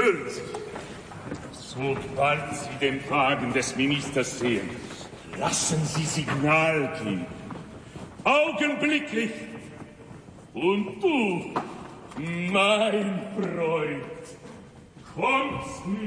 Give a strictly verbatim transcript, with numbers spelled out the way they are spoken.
geduldig. Sobald Sie den Wagen des Ministers sehen, lassen Sie Signal geben. Augenblicklich. Und du, mein Freund, kommst